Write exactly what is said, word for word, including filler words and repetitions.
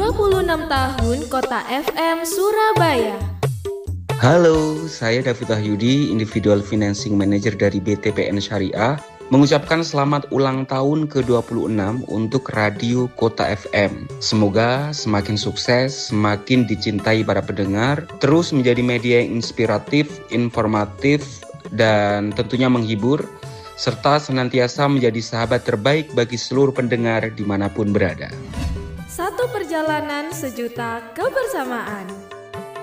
dua puluh enam tahun Kota F M Surabaya. Halo, saya David Wahyudi, Individual Financing Manager dari B T P N Syariah, mengucapkan selamat ulang tahun ke dua puluh enam untuk Radio Kota F M. Semoga semakin sukses, semakin dicintai para pendengar, terus menjadi media yang inspiratif, informatif, dan tentunya menghibur, serta senantiasa menjadi sahabat terbaik bagi seluruh pendengar dimanapun berada. Satu perjalanan sejuta kebersamaan.